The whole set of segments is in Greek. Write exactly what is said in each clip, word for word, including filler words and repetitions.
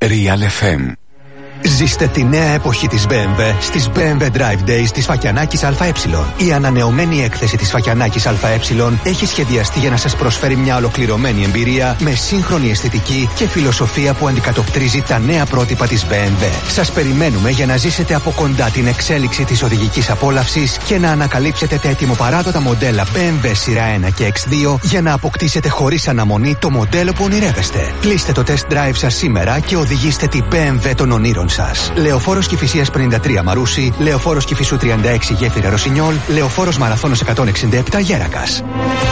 Real εφ εμ. Ζήστε τη νέα εποχή της μπι εμ ντάμπλιου στις μπι εμ ντάμπλιου Drive Days της Φακιανάκης ΑΕ. Η ανανεωμένη έκθεση της Φακιανάκης ΑΕ έχει σχεδιαστεί για να σας προσφέρει μια ολοκληρωμένη εμπειρία με σύγχρονη αισθητική και φιλοσοφία που αντικατοπτρίζει τα νέα πρότυπα της μπι εμ ντάμπλιου. Σας περιμένουμε για να ζήσετε από κοντά την εξέλιξη της οδηγικής απόλαυσης και να ανακαλύψετε τα ετοιμοπαράδοτα μοντέλα μπι εμ ντάμπλιου σειρά ένα και εξ δύο για να αποκτήσετε χωρίς αναμονή το μοντέλο που ονειρεύεστε. Κλείστε το test drive σας σήμερα και οδηγήστε την μπι εμ ντάμπλιου των ονείρων σας. Λεωφόρος Κηφισίας πενήντα τρία Μαρούσι, Λεωφόρος Κηφισού τριάντα έξι Γέφυρα Ρωσινιόλ, Λεωφόρος Μαραθώνος εκατόν εξήντα επτά Γέρακας.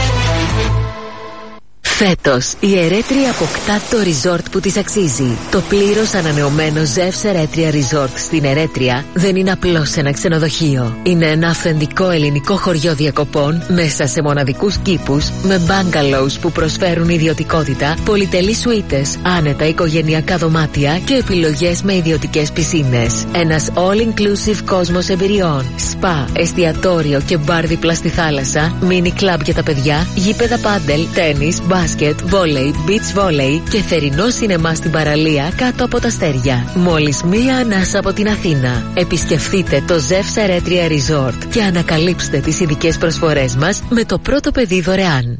Φέτος, η Ερέτρια αποκτά το resort που της αξίζει. Το πλήρως ανανεωμένο Ζεύς Ερέτρια Resort στην Ερέτρια δεν είναι απλώς ένα ξενοδοχείο. Είναι ένα αυθεντικό ελληνικό χωριό διακοπών μέσα σε μοναδικούς κήπους με bungalows που προσφέρουν ιδιωτικότητα, πολυτελείς σουίτες, άνετα οικογενειακά δωμάτια και επιλογές με ιδιωτικές πισίνες. Ένας all-inclusive κόσμος εμπειριών, σπα, εστιατόριο και μπαρ δίπλα στη θάλασσα, mini club για τα παιδιά, γήπεδα πάντελ, τένις, μπάσκετ, βόλεϊ, beach volley και θερινό σινεμά στην παραλία κάτω από τα αστέρια. Μόλις μία ανάσα από την Αθήνα. Επισκεφτείτε το Ζεύς Ερέτρια Resort και ανακαλύψτε τις ειδικές προσφορές μας με το πρώτο παιδί δωρεάν.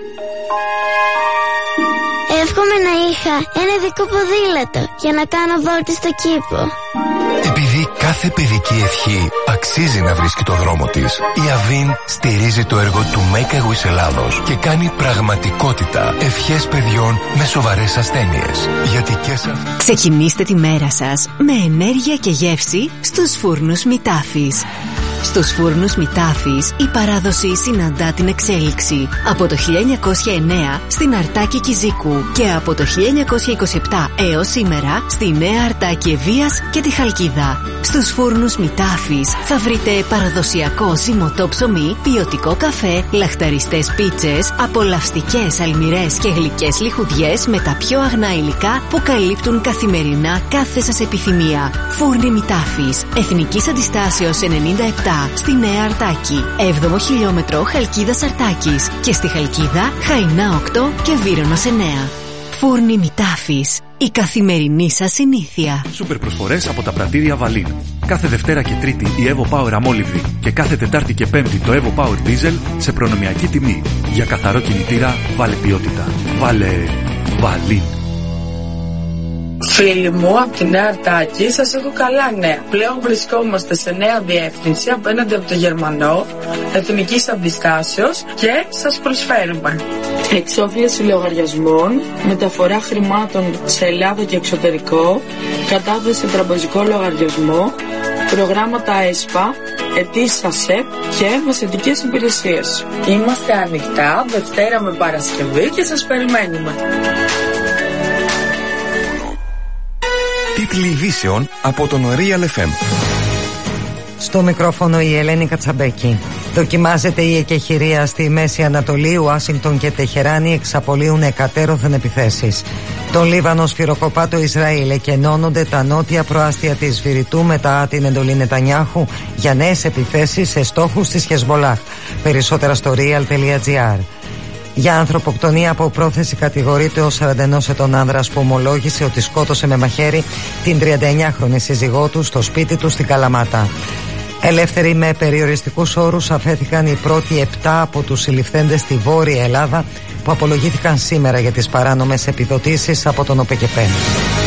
Εύχομαι να είχα ένα δικό ποδήλατο για να κάνω βόλτες στο κήπο. Επειδή κάθε παιδική ευχή αξίζει να βρίσκει το δρόμο της, η Avin στηρίζει το έργο του Make a Wish Ελλάδος και κάνει πραγματικότητα ευχές παιδιών με σοβαρές ασθένειες. Γιατί και σε αυτή... Ξεκινήστε τη μέρα σας με ενέργεια και γεύση στους φούρνους Μητάφης. Στους φούρνους Μητάφης η παράδοση συναντά την εξέλιξη. Από το χίλια εννιακόσια εννέα στην Αρτάκη Κιζίκου και από το χίλια εννιακόσια είκοσι επτά έως σήμερα στη Νέα Αρτάκη Ευβίας και τη Χαλκίδα. Στους φούρνους Μητάφης θα βρείτε παραδοσιακό ζυμωτό ψωμί, ποιοτικό καφέ, λαχταριστές πίτσες, απολαυστικές αλμυρές και γλυκές λιχουδιές με τα πιο αγνά υλικά που καλύπτουν καθημερινά κάθε σας επιθυμία. Φούρνοι Μητάφης, Εθνικής Αντιστάσεως ενενήντα επτά στη Νέα Αρτάκη, έβδομο χιλιόμετρο Χαλκίδας Αρτάκης και στη Χαλκίδα Χαϊνά οκτώ και Βύρωνος εννέα. Φούρνοι Μητάφης, η καθημερινή σας συνήθεια. Σούπερ προσφορές από τα πρατήρια Βαλίν. Κάθε Δευτέρα και Τρίτη η Evo Power αμόλυβδη και κάθε Τετάρτη και Πέμπτη το Evo Power Diesel σε προνομιακή τιμή. Για καθαρό κινητήρα βάλε ποιότητα. Βάλε Βαλίν. Φίλοι μου από τη Νέα Αρτάκη, σας έχω καλά νέα. Πλέον βρισκόμαστε σε νέα διεύθυνση απέναντι από το Γερμανό, Εθνικής Αντιστάσεως και σας προσφέρουμε εξόφληση λογαριασμών, μεταφορά χρημάτων σε Ελλάδα και εξωτερικό, κατάθεση σε τραπεζικό λογαριασμό, προγράμματα ΕΣΠΑ, αιτήσεις ΑΣΕΠ και μεσαιτικές υπηρεσίες. Είμαστε ανοιχτά Δευτέρα με Παρασκευή και σας περιμένουμε. Τίτλοι ειδήσεων από τον Real εφ εμ. Στο μικρόφωνο η Ελένη Κατσαμπέκη. Δοκιμάζεται η εκεχηρία στη Μέση Ανατολή. Ουάσιγκτον και Τεχεράνη εξαπολύουν εκατέρωθεν επιθέσεις. Τον Λίβανο σφυροκοπά το Ισραήλ. Εκενώνονται τα νότια προάστια της Βηρητού μετά την εντολή Νετανιάχου για νέες επιθέσεις σε στόχους της Χεσμολάχ. Περισσότερα στο real τελεία gr. Για ανθρωποκτονία από πρόθεση κατηγορείται ο σαράντα ενός ετών άνδρας που ομολόγησε ότι σκότωσε με μαχαίρι την τριανταεννιάχρονη σύζυγό του στο σπίτι του στην Καλαμάτα. Ελεύθεροι με περιοριστικούς όρους αφέθηκαν οι πρώτοι επτά από τους συλληφθέντες στη Βόρεια Ελλάδα που απολογήθηκαν σήμερα για τις παράνομες επιδοτήσεις από τον ΟΠΕΚΕΠΕ.